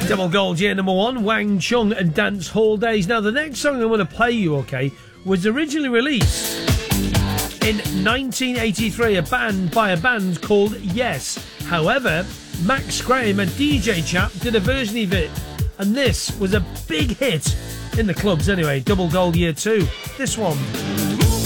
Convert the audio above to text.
Double Gold, yeah, number one, Wang Chung and Dance Hall Days. Now, the next song I'm going to play you, okay, was originally released in 1983, by a band called Yes. However, Max Graham, a DJ chap, did a version of it, and this was a big hit in the clubs anyway. Double Gold year 2. This one.